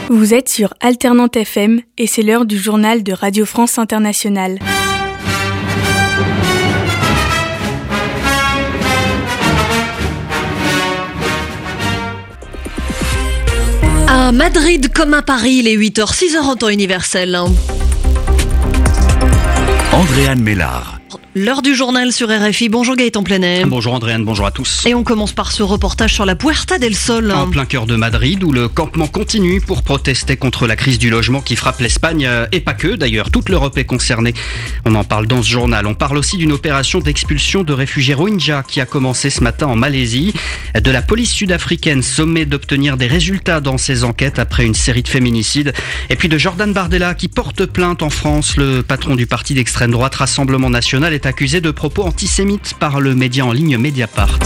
Vous êtes sur Alternante FM et c'est l'heure du journal de Radio France Internationale. À Madrid comme à Paris, les 8h, 6h en temps universel. Andréane Mélard. L'heure du journal sur RFI. Bonjour Gaëtan Plenet. Bonjour Andréane, bonjour à tous. Et on commence par ce reportage sur la Puerta del Sol. En plein cœur de Madrid, où le campement continue pour protester contre la crise du logement qui frappe l'Espagne, et pas que d'ailleurs, toute l'Europe est concernée. On en parle dans ce journal. On parle aussi d'une opération d'expulsion de réfugiés Rohingyas qui a commencé ce matin en Malaisie. De la police sud-africaine sommée d'obtenir des résultats dans ses enquêtes après une série de féminicides. Et puis de Jordan Bardella qui porte plainte en France. Le patron du parti d'extrême droite Rassemblement National est accusé de propos antisémites par le média en ligne Mediapart.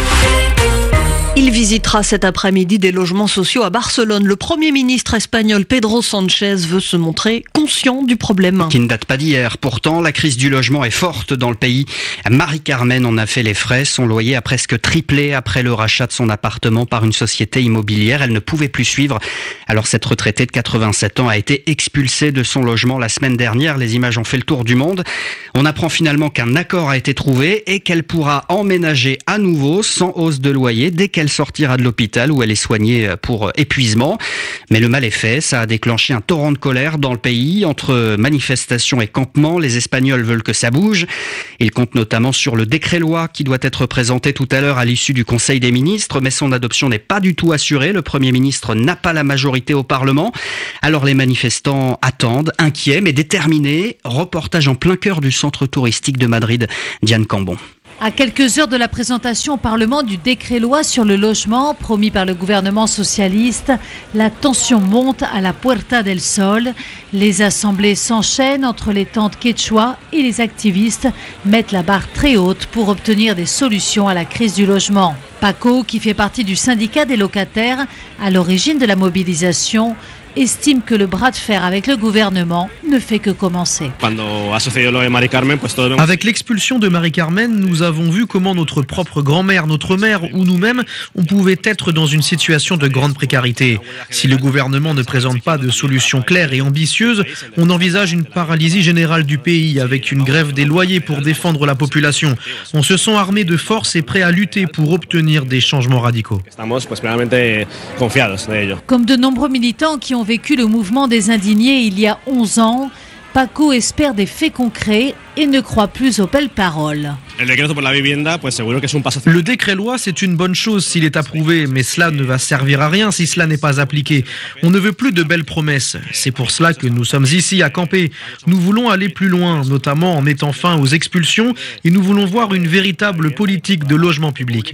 Il visitera cet après-midi des logements sociaux à Barcelone. Le Premier ministre espagnol Pedro Sánchez veut se montrer conscient du problème. Qui ne date pas d'hier. Pourtant, la crise du logement est forte dans le pays. Marie-Carmen en a fait les frais. Son loyer a presque triplé après le rachat de son appartement par une société immobilière. Elle ne pouvait plus suivre. Alors cette retraitée de 87 ans a été expulsée de son logement la semaine dernière. Les images ont fait le tour du monde. On apprend finalement qu'un accord a été trouvé et qu'elle pourra emménager à nouveau sans hausse de loyer dès qu'elle sortira de l'hôpital où elle est soignée pour épuisement. Mais le mal est fait, ça a déclenché un torrent de colère dans le pays. Entre manifestations et campements, les Espagnols veulent que ça bouge. Ils comptent notamment sur le décret-loi qui doit être présenté tout à l'heure à l'issue du Conseil des ministres, mais son adoption n'est pas du tout assurée. Le Premier ministre n'a pas la majorité au Parlement. Alors les manifestants attendent, inquiets mais déterminés. Reportage en plein cœur du centre touristique de Madrid, Diane Cambon. À quelques heures de la présentation au Parlement du décret-loi sur le logement promis par le gouvernement socialiste, la tension monte à la Puerta del Sol. Les assemblées s'enchaînent entre les tentes quechua et les activistes mettent la barre très haute pour obtenir des solutions à la crise du logement. Paco, qui fait partie du syndicat des locataires, à l'origine de la mobilisation, estime que le bras de fer avec le gouvernement ne fait que commencer. Avec l'expulsion de Marie-Carmen, nous avons vu comment notre propre grand-mère, notre mère ou nous-mêmes, on pouvait être dans une situation de grande précarité. Si le gouvernement ne présente pas de solution claire et ambitieuse, on envisage une paralysie générale du pays avec une grève des loyers pour défendre la population. On se sent armé de force et prêt à lutter pour obtenir des changements radicaux. Comme de nombreux militants qui ont vécu le mouvement des indignés il y a 11 ans, Paco espère des faits concrets et ne croit plus aux belles paroles. Le décret-loi, c'est une bonne chose s'il est approuvé, mais cela ne va servir à rien si cela n'est pas appliqué. On ne veut plus de belles promesses. C'est pour cela que nous sommes ici à camper. Nous voulons aller plus loin, notamment en mettant fin aux expulsions, et nous voulons voir une véritable politique de logement public.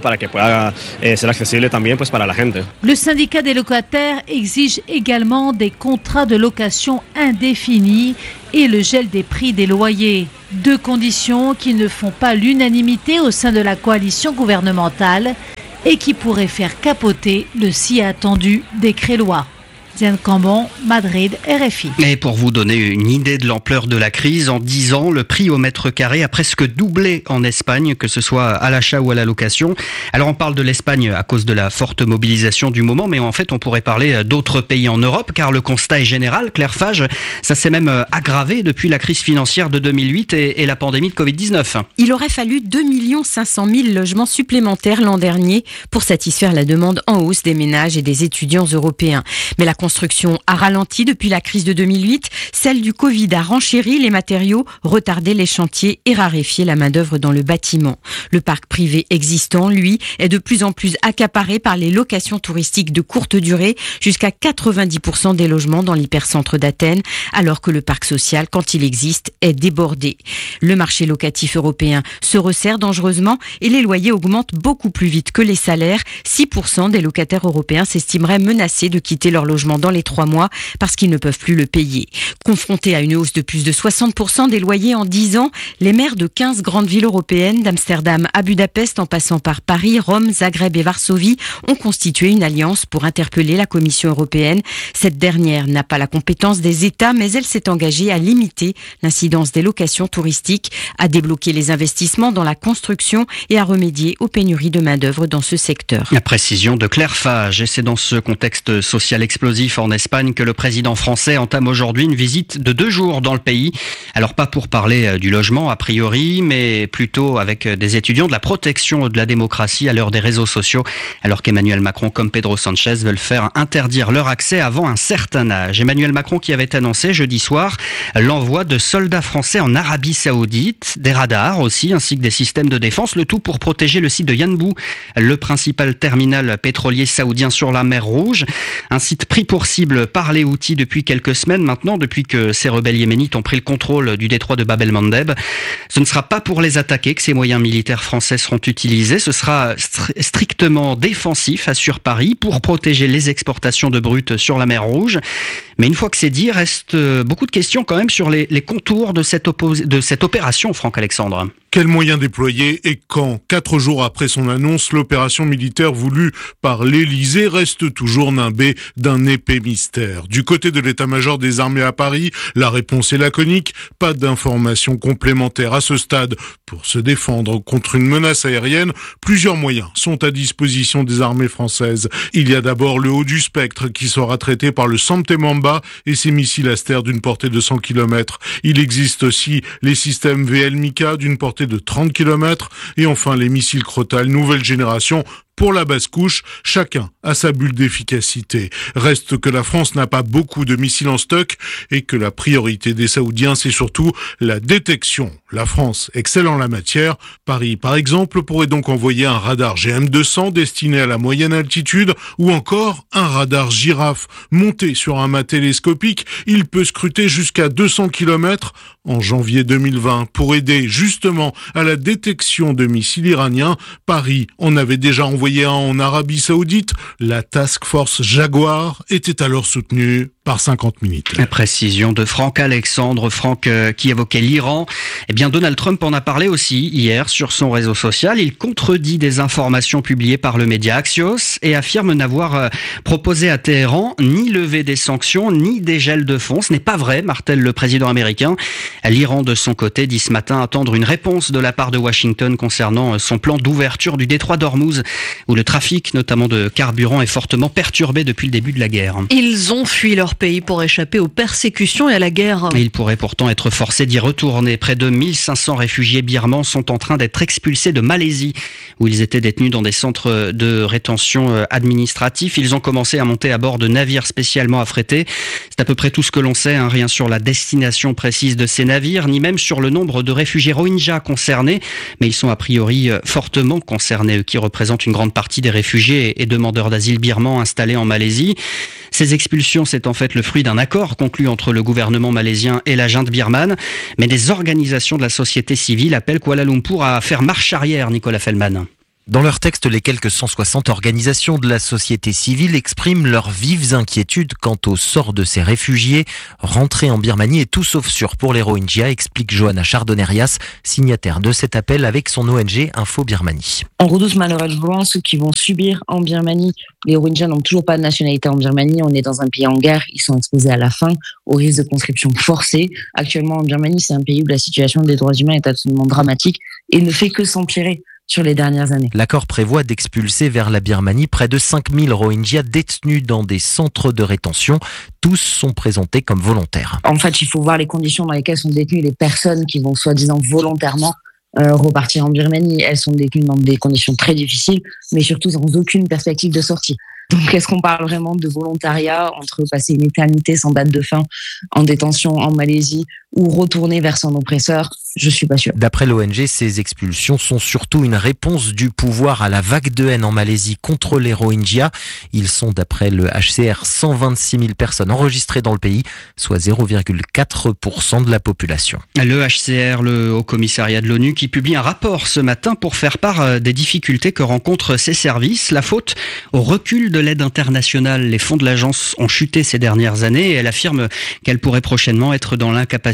Le syndicat des locataires exige également des contrats de location indéfinis et le gel des prix des loyers. Deux conditions qui ne font pas l'unanimité au sein de la coalition gouvernementale et qui pourraient faire capoter le si attendu décret-loi. Diane Cambon, Madrid, RFI. Et pour vous donner une idée de l'ampleur de la crise, en 10 ans, le prix au mètre carré a presque doublé en Espagne, que ce soit à l'achat ou à la location. Alors on parle de l'Espagne à cause de la forte mobilisation du moment, mais en fait on pourrait parler d'autres pays en Europe, car le constat est général. Claire Fage, ça s'est même aggravé depuis la crise financière de 2008 et la pandémie de Covid-19. Il aurait fallu 2 500 000 logements supplémentaires l'an dernier pour satisfaire la demande en hausse des ménages et des étudiants européens. Mais la construction a ralenti depuis la crise de 2008. Celle du Covid a renchéri les matériaux, retardé les chantiers et raréfié la main-d'œuvre dans le bâtiment. Le parc privé existant, lui, est de plus en plus accaparé par les locations touristiques de courte durée, jusqu'à 90% des logements dans l'hypercentre d'Athènes, alors que le parc social, quand il existe, est débordé. Le marché locatif européen se resserre dangereusement et les loyers augmentent beaucoup plus vite que les salaires. 6% des locataires européens s'estimeraient menacés de quitter leur logement dans les 3 mois parce qu'ils ne peuvent plus le payer. Confrontés à une hausse de plus de 60% des loyers en 10 ans, les maires de 15 grandes villes européennes, d'Amsterdam à Budapest en passant par Paris, Rome, Zagreb et Varsovie, ont constitué une alliance pour interpeller la Commission européenne. Cette dernière n'a pas la compétence des États, mais elle s'est engagée à limiter l'incidence des locations touristiques, à débloquer les investissements dans la construction et à remédier aux pénuries de main-d'œuvre dans ce secteur. La précision de Claire Fage, et c'est dans ce contexte social explosif explosif en Espagne que le président français entame aujourd'hui une visite de 2 jours dans le pays. Alors pas pour parler du logement a priori, mais plutôt avec des étudiants de la protection de la démocratie à l'heure des réseaux sociaux, alors qu'Emmanuel Macron comme Pedro Sanchez veulent faire interdire leur accès avant un certain âge. Emmanuel Macron qui avait annoncé jeudi soir l'envoi de soldats français en Arabie Saoudite, des radars aussi, ainsi que des systèmes de défense, le tout pour protéger le site de Yanbu, le principal terminal pétrolier saoudien sur la mer Rouge. Un site pris pour cible par les Houthis depuis quelques semaines maintenant, depuis que ces rebelles yéménites ont pris le contrôle du détroit de Bab el-Mandeb. Ce ne sera pas pour les attaquer que ces moyens militaires français seront utilisés. Ce sera strictement défensif, assure Paris, pour protéger les exportations de brut sur la mer Rouge. Mais une fois que c'est dit, reste beaucoup de questions quand même sur les contours de cette opération, Franck Alexandre. Quels moyens déployer et quand? 4 jours après son annonce, l'opération militaire voulue par l'Élysée reste toujours nimbée d'un épais mystère. Du côté de l'état-major des armées à Paris, la réponse est laconique. Pas d'informations complémentaires à ce stade. Pour se défendre contre une menace aérienne, plusieurs moyens sont à disposition des armées françaises. Il y a d'abord le haut du spectre qui sera traité par le Santemamba et ses missiles Aster d'une portée de 100 km. Il existe aussi les systèmes VL-Mika d'une portée de 30 km et enfin les missiles Crotale nouvelle génération. Pour la basse couche, chacun a sa bulle d'efficacité. Reste que la France n'a pas beaucoup de missiles en stock et que la priorité des Saoudiens, c'est surtout la détection. La France excelle en la matière. Paris, par exemple, pourrait donc envoyer un radar GM200 destiné à la moyenne altitude ou encore un radar girafe monté sur un mât télescopique. Il peut scruter jusqu'à 200 km en janvier 2020 pour aider justement à la détection de missiles iraniens. Paris en avait déjà envoyé un en Arabie Saoudite. La Task Force Jaguar était alors soutenue par 50 minutes. La précision de Franck Alexandre. Franck qui évoquait l'Iran. Eh bien, Donald Trump en a parlé aussi hier sur son réseau social. Il contredit des informations publiées par le média Axios et affirme n'avoir proposé à Téhéran ni lever des sanctions, ni des gels de fonds. Ce n'est pas vrai, martèle le président américain. L'Iran, de son côté, dit ce matin attendre une réponse de la part de Washington concernant son plan d'ouverture du détroit d'Ormuz, où le trafic, notamment de carburant, est fortement perturbé depuis le début de la guerre. Ils ont fui leur pays pour échapper aux persécutions et à la guerre. Ils pourraient pourtant être forcés d'y retourner. Près de 1500 réfugiés birmans sont en train d'être expulsés de Malaisie, où ils étaient détenus dans des centres de rétention administratifs. Ils ont commencé à monter à bord de navires spécialement affrétés. C'est à peu près tout ce que l'on sait, rien sur la destination précise de ces navires, ni même sur le nombre de réfugiés Rohingyas concernés. Mais ils sont a priori fortement concernés, eux qui représentent une grande partie des réfugiés et demandeurs d'asile birmans installés en Malaisie. Ces expulsions, c'est en fait le fruit d'un accord conclu entre le gouvernement malaisien et la junte birmane. Mais des organisations de la société civile appellent Kuala Lumpur à faire marche arrière, Nicolas Feldman. Dans leur texte, les quelques 160 organisations de la société civile expriment leurs vives inquiétudes quant au sort de ces réfugiés. Rentrer en Birmanie est tout sauf sûr pour les Rohingyas, explique Johanna Chardonnerias, signataire de cet appel avec son ONG Info Birmanie. On redoute malheureusement ceux qui vont subir en Birmanie. Les Rohingyas n'ont toujours pas de nationalité en Birmanie. On est dans un pays en guerre. Ils sont exposés à la faim, au risque de conscription forcée. Actuellement en Birmanie, c'est un pays où la situation des droits humains est absolument dramatique et ne fait que s'empirer sur les dernières années. L'accord prévoit d'expulser vers la Birmanie près de 5000 Rohingyas détenus dans des centres de rétention. Tous sont présentés comme volontaires. En fait, il faut voir les conditions dans lesquelles sont détenues les personnes qui vont soi-disant volontairement repartir en Birmanie. Elles sont détenues dans des conditions très difficiles, mais surtout sans aucune perspective de sortie. Donc, est-ce qu'on parle vraiment de volontariat entre passer une éternité sans date de fin en détention en Malaisie ou retourner vers son oppresseur? Je suis pas sûr. D'après l'ONG, ces expulsions sont surtout une réponse du pouvoir à la vague de haine en Malaisie contre les Rohingyas. Ils sont, d'après le HCR, 126 000 personnes enregistrées dans le pays, soit 0,4% de la population. Le HCR, le Haut Commissariat de l'ONU, qui publie un rapport ce matin pour faire part des difficultés que rencontrent ses services. La faute au recul de l'aide internationale. Les fonds de l'agence ont chuté ces dernières années et elle affirme qu'elle pourrait prochainement être dans l'incapacité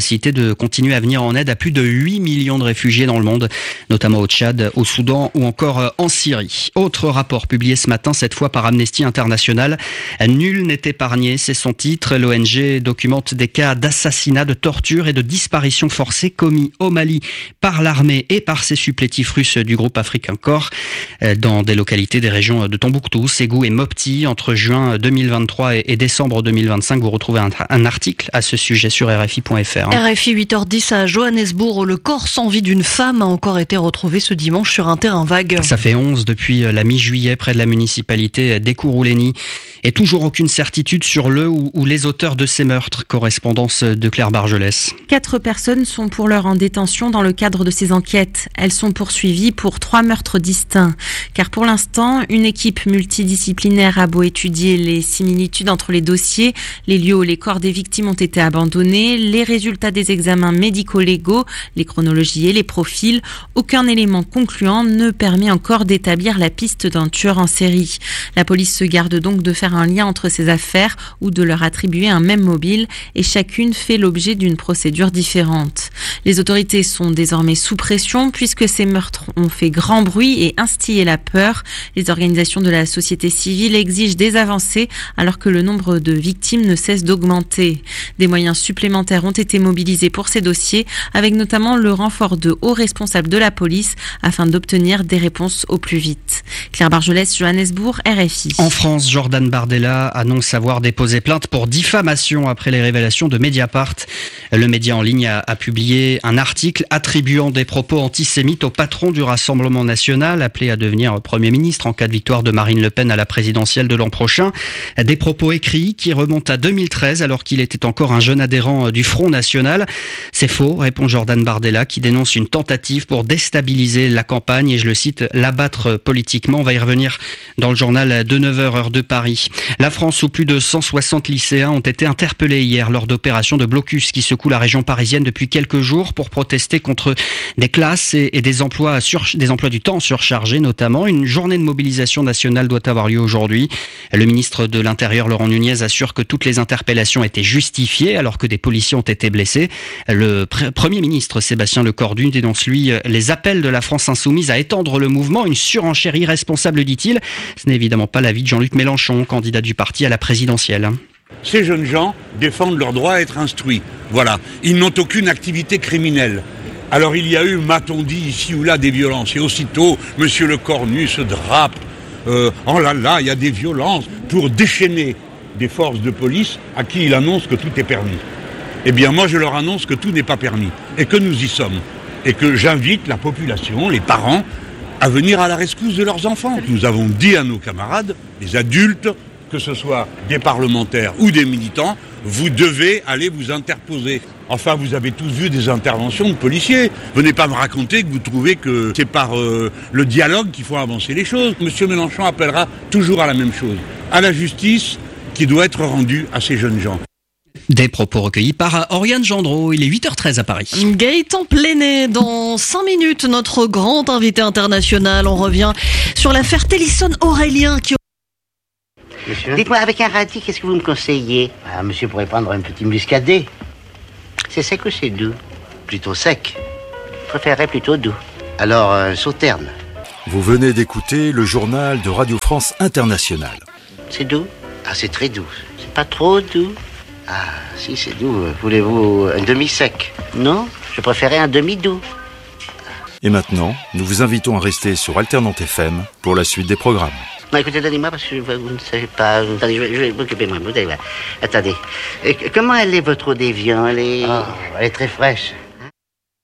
capacité de continuer à venir en aide à plus de 8 millions de réfugiés dans le monde, notamment au Tchad, au Soudan ou encore en Syrie. Autre rapport publié ce matin, cette fois par Amnesty International. Nul n'est épargné, c'est son titre. L'ONG documente des cas d'assassinat, de torture et de disparition forcée commis au Mali par l'armée et par ses supplétifs russes du groupe African Corps dans des localités des régions de Tombouctou, Ségou et Mopti entre juin 2023 et décembre 2025. Vous retrouvez un article à ce sujet sur RFI.fr. RFI 8h10 à Johannesburg. Le corps sans vie d'une femme a encore été retrouvé ce dimanche sur un terrain vague. Ça fait 11 depuis la mi-juillet près de la municipalité d'Ekourouléni. Et toujours aucune certitude sur le ou les auteurs de ces meurtres. Correspondance de Claire Bargelès. 4 personnes sont pour l'heure en détention dans le cadre de ces enquêtes. Elles sont poursuivies pour 3 meurtres distincts. Car pour l'instant, une équipe multidisciplinaire a beau étudier les similitudes entre les dossiers, les lieux où les corps des victimes ont été abandonnés, les résultats des examens médico-légaux, les chronologies et les profils, aucun élément concluant ne permet encore d'établir la piste d'un tueur en série. La police se garde donc de faire un lien entre ces affaires ou de leur attribuer un même mobile et chacune fait l'objet d'une procédure différente. Les autorités sont désormais sous pression puisque ces meurtres ont fait grand bruit et instillé la peur. Les organisations de la société civile exigent des avancées alors que le nombre de victimes ne cesse d'augmenter. Des moyens supplémentaires ont été mobilisés pour ces dossiers avec notamment le renfort de hauts responsables de la police afin d'obtenir des réponses au plus vite. Claire Bargelès, Johannesburg, RFI. En France, Jordan Bardella annonce avoir déposé plainte pour diffamation après les révélations de Mediapart. Le média en ligne a publié un article attribuant des propos antisémites au patron du Rassemblement national, appelé à devenir Premier ministre en cas de victoire de Marine Le Pen à la présidentielle de l'an prochain. Des propos écrits qui remontent à 2013 alors qu'il était encore un jeune adhérent du Front National. C'est faux, répond Jordan Bardella, qui dénonce une tentative pour déstabiliser la campagne et, je le cite, l'abattre politiquement. On va y revenir dans le journal de 9h heure de Paris. La France, où plus de 160 lycéens ont été interpellés hier lors d'opérations de blocus qui secouent la région parisienne depuis quelques jours pour protester contre des classes et des emplois du temps surchargés notamment. Une journée de mobilisation nationale doit avoir lieu aujourd'hui. Le ministre de l'Intérieur, Laurent Nunez, assure que toutes les interpellations étaient justifiées alors que des policiers ont été blessés. Le Premier ministre, Sébastien Lecornu, dénonce lui les appels de la France insoumise à étendre le mouvement. Une surenchère irresponsable, dit-il. Ce n'est évidemment pas l'avis de Jean-Luc Mélenchon, candidat du parti à la présidentielle. Ces jeunes gens défendent leur droit à être instruits. Voilà. Ils n'ont aucune activité criminelle. Alors il y a eu, m'a-t-on dit, ici ou là des violences. Et aussitôt, M. Lecornu se drape. Oh là là, il y a des violences pour déchaîner des forces de police à qui il annonce que tout est permis. Eh bien moi je leur annonce que tout n'est pas permis et que nous y sommes. Et que j'invite la population, les parents, à venir à la rescousse de leurs enfants. Nous avons dit à nos camarades, les adultes, que ce soit des parlementaires ou des militants, vous devez aller vous interposer. Enfin, vous avez tous vu des interventions de policiers. Venez pas me raconter que vous trouvez que c'est par le dialogue qu'il faut avancer les choses. Monsieur Mélenchon appellera toujours à la même chose, à la justice qui doit être rendue à ces jeunes gens. Des propos recueillis par Oriane Gendreau. Il est 8h13 à Paris. Gaëtan Plénet, dans 5 minutes, notre grand invité international. On revient sur l'affaire Télisson-Aurélien qui... Monsieur. Dites-moi, avec un radis, qu'est-ce que vous me conseillez? Monsieur pourrait prendre un petit muscadet. C'est sec ou c'est doux? Plutôt sec. Je préférerais plutôt doux. Alors, sauterne. Vous venez d'écouter le journal de Radio France Internationale. C'est doux? Ah, c'est très doux. C'est pas trop doux? Ah, si, c'est doux. Voulez-vous un demi-sec? Non, je préférais un demi-doux. Et maintenant, nous vous invitons à rester sur Alternante FM pour la suite des programmes. Non, écoutez, donnez-moi parce que vous ne savez pas. Attendez, je vais m'occuper moi. Vous allez voir. Attendez. Comment elle est, votre eau d'évian? Elle est très fraîche.